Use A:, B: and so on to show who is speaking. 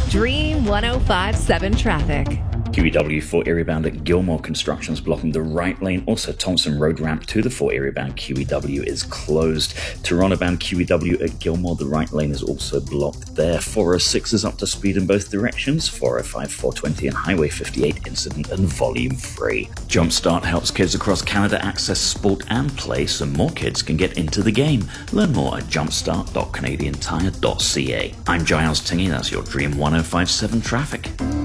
A: Dream 1057 traffic.
B: QEW 4 area bound at Gilmore Construction's blocking the right lane. Also, Thompson Road ramp to the 4 area bound QEW is closed. Toronto bound QEW at Gilmore, the right lane is also blocked there. 406 is up to speed in both directions. 405, 420 and Highway 58 incident and volume free. Jumpstart helps kids across Canada access sport and play so more kids can get into the game. Learn more at jumpstart.canadiantire.ca. I'm Giles Tingy, that's your Dream 1057 traffic.